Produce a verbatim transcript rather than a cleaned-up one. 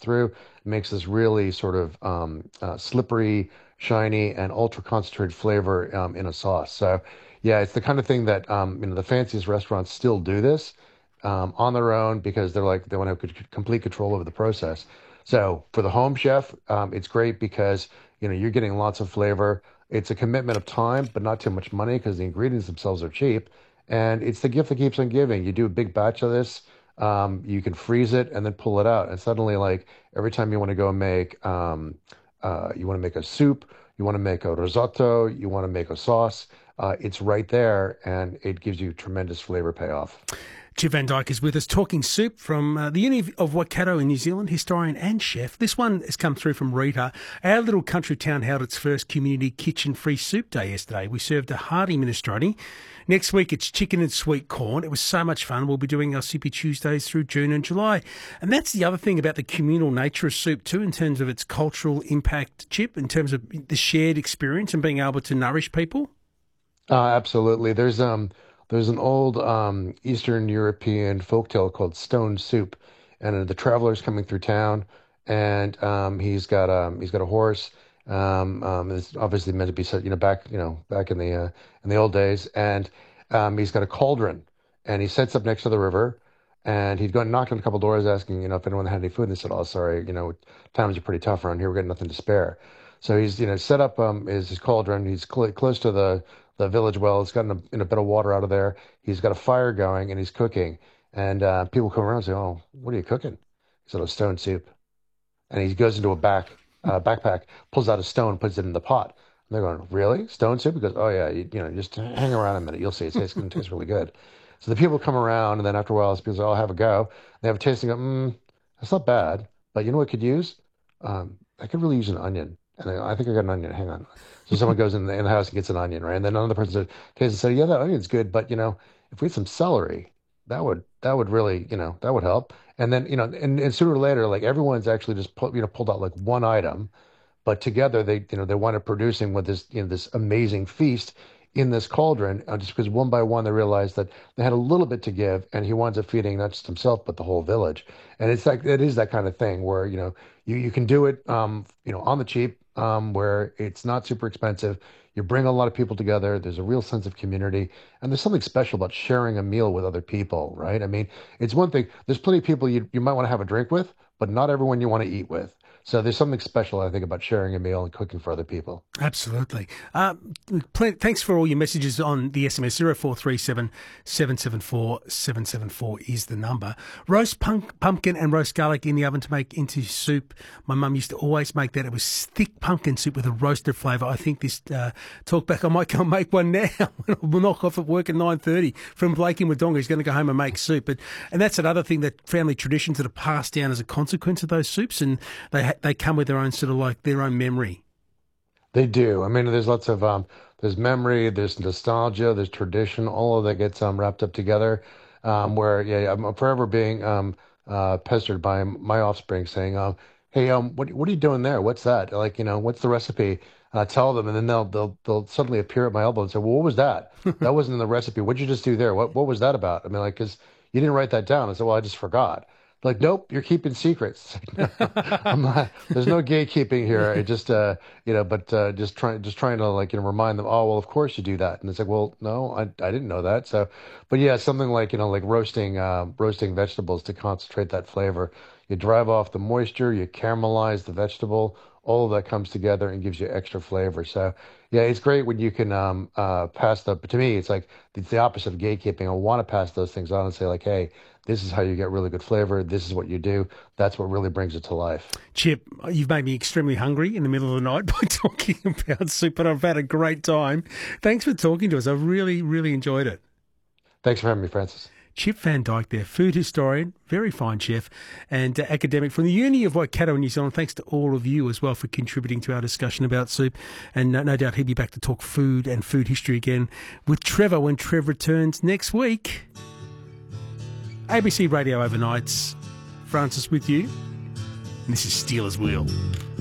through. It makes this really sort of um, uh, slippery, shiny, and ultra concentrated flavor um, in a sauce. So, yeah, it's the kind of thing that um, you know the fanciest restaurants still do this um, on their own because they're like they want to have c- complete control over the process. So for the home chef, um, it's great because you know you're getting lots of flavor. It's a commitment of time, but not too much money because the ingredients themselves are cheap. And it's the gift that keeps on giving. You do a big batch of this, um, you can freeze it and then pull it out. And suddenly, like every time you want to go make, um, uh, you want to make a soup, you want to make a risotto, you want to make a sauce, uh, it's right there, and it gives you tremendous flavor payoff. Chip Van Dyke is with us talking soup from uh, the Uni of Waikato in New Zealand, historian and chef. This one has come through from Rita. Our little country town held its first community kitchen-free soup day yesterday. We served a hearty minestrone. Next week it's chicken and sweet corn. It was so much fun. We'll be doing our Soupy Tuesdays through June and July. And that's the other thing about the communal nature of soup too, in terms of its cultural impact, Chip, in terms of the shared experience and being able to nourish people. Uh, absolutely. There's um there's an old um Eastern European folktale called Stone Soup, and uh, the traveler's coming through town, and um he's got um he's got a horse. Um, um it's obviously meant to be set, you know, back you know back in the uh, in the old days, and um he's got a cauldron, and he sets up next to the river, and he'd gone knocked on a couple doors asking you know if anyone had any food, and they said, oh, sorry, you know times are pretty tough around here, we're getting nothing to spare. So he's you know set up um his, his cauldron. He's cl- close to the the village well. It's gotten a, in a bit of water out of there. He's got a fire going and he's cooking. And uh, people come around and say, "Oh, what are you cooking?" He said, "Oh, stone soup." And he goes into a back uh, backpack, pulls out a stone, puts it in the pot. And they're going, "Really? Stone soup?" He goes, "Oh yeah, you, you know, just hang around a minute. You'll see. It tastes, it tastes really good." So the people come around, and then after a while, people say, "Oh, I'll have a go." They have a taste and go, "Mm, that's not bad. But you know what I could use? Um, I could really use an onion." And I, I think I got an onion. Hang on. So someone goes in the, in the house and gets an onion, right? And then another person said, tastes and said, "Yeah, that onion's good, but you know, if we had some celery, that would that would really, you know, that would help." And then, you know, and, and sooner or later, like everyone's actually just pull, you know, pulled out like one item, but together they, you know, they wind up producing with this, you know, this amazing feast in this cauldron, uh, just because one by one they realized that they had a little bit to give, and he winds up feeding not just himself but the whole village. And it's like it is that kind of thing where you know you you can do it, um, you know, on the cheap, um, where it's not super expensive. You bring a lot of people together. There's a real sense of community, and there's something special about sharing a meal with other people, right? I mean, it's one thing. There's plenty of people you you might want to have a drink with, but not everyone you want to eat with. So there's something special, I think, about sharing a meal and cooking for other people. Absolutely. Uh, pl- thanks for all your messages on the S M S. zero four three seven, seven seven four, seven seven four is the number. Roast punk- pumpkin and roast garlic in the oven to make into soup. My mum used to always make that. It was thick pumpkin soup with a roasted flavour. I think this uh, talk back, I might go and make one now. We'll knock off at work at nine thirty from Blake in Wodonga. He's going to go home and make soup. But, and that's another thing, that family traditions that are passed down as a consequence of those soups, and they ha- they come with their own sort of like their own memory. They do. I mean, there's lots of um, there's memory, there's nostalgia, there's tradition. All of that gets um, wrapped up together. Um, where yeah, I'm forever being um, uh, pestered by my offspring saying, um, "Hey, um, what what are you doing there? What's that? Like, you know, what's the recipe?" And I tell them, and then they'll they'll they'll suddenly appear at my elbow and say, "Well, what was that? That wasn't in the recipe. What'd you just do there? What what was that about?" I mean, like, because you didn't write that down. I said, "Well, I just forgot." Like, nope, you're keeping secrets. No, I'm not. There's no gatekeeping here. I just, uh, you know, but uh, just trying, just trying to like, you know, remind them. Oh, well, of course you do that. And it's like, well, no, I, I didn't know that. So, but yeah, something like, you know, like roasting, uh, roasting vegetables to concentrate that flavor. You drive off the moisture, you caramelize the vegetable. All of that comes together and gives you extra flavor. So, yeah, it's great when you can um, uh, pass the. But to me, it's like it's the opposite of gatekeeping. I want to pass those things on and say like, hey, this is how you get really good flavor. This is what you do. That's what really brings it to life. Chip, you've made me extremely hungry in the middle of the night by talking about soup, but I've had a great time. Thanks for talking to us. I've really, really enjoyed it. Thanks for having me, Francis. Chip Van Dyke there, food historian, very fine chef, and uh, academic from the Uni of Waikato in New Zealand. Thanks to all of you as well for contributing to our discussion about soup. And no, no doubt he'll be back to talk food and food history again with Trevor when Trev returns next week. A B C Radio Overnights. Francis with you. And this is Steelers Wheel.